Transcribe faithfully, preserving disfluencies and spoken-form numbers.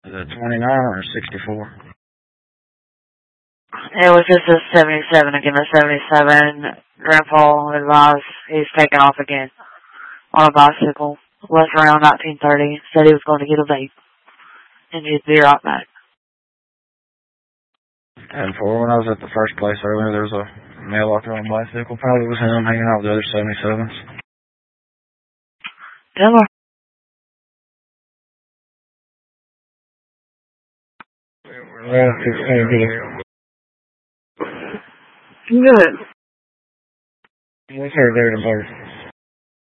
Is it twenty-nine or sixty-four? It was just a seventy-seven again, a seventy-seven. Grandpa advised he's taking off again on a bicycle. Left around nineteen thirty. Said he was going to get a vape. And he'd be right back. And for when I was at the first place earlier, there was a male out there on a bicycle. Probably was him hanging out with the other seventy-sevens. Never. Good. What's her there to birth?